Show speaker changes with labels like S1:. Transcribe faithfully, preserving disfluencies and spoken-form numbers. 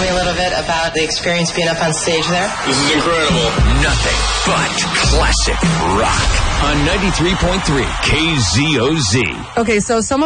S1: me a little bit about the experience being up on stage there?
S2: This is incredible.
S3: Nothing but classic rock on ninety-three point three K Z O Z.
S4: Okay, so some